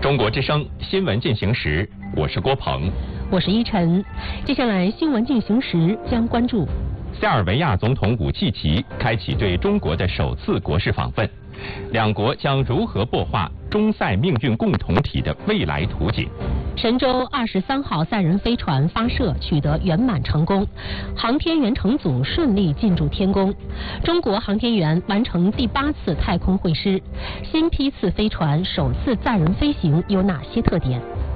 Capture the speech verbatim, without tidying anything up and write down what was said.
中国之声新闻进行时，我是郭鹏， 我是依晨。接下来新闻进行时将关注塞尔维亚总统武契奇开启对中国的首次国事访问，两国将如何擘画中塞命运共同体的未来图景？ 神舟二十三号载人飞船发射取得圆满成功，航天员乘组顺利进驻天宫。中国航天员完成第八次太空会师，新批次飞船首次载人飞行有哪些特点？